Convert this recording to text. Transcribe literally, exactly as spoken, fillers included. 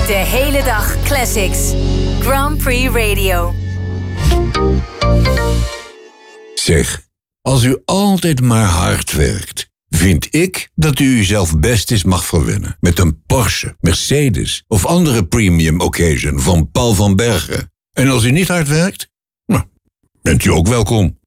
De hele dag classics. Grand Prix Radio. Zeg, als u altijd maar hard werkt, vind ik dat u uzelf best eens mag verwennen met een Porsche, Mercedes of andere premium occasion van Paul van Bergen. En als u niet hard werkt, nou, bent u ook welkom.